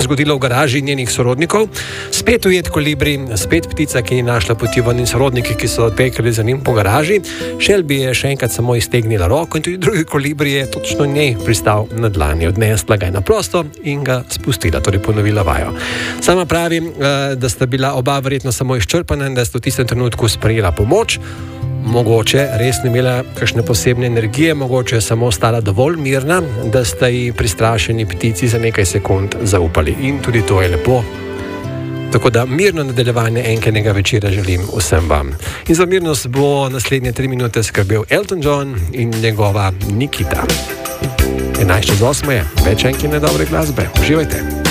zgodilo v garaži njenih sorodnikov. Spet ujet kolibri, spet ptica, ki je našla poti ven, in sorodniki, ki so odpekali za njim po garaži. Shelby je še enkrat samo iztegnila roko in tudi drugi kolibri je točno njej pristal na dlani. Odnesla ga je na prosto in ga spustila, torej ponovila vajo. Sama pravi, da sta bila oba verjetno samo izčrpana in da sta v tistem trenutku sprejela pomoč. Mogoče res ni imela kakšne posebne energije, mogoče je samo ostala dovolj mirna, da sta ji pristrašeni ptici za nekaj sekund zaupali. In tudi to je lepo. Tako da mirno nadaljevanje enkenega večera želim vsem vam. In za mirnost bo naslednje 3 minute skrbel Elton John in njegova Nikita. 11:08 je, več enkene dobre glasbe. Uživajte.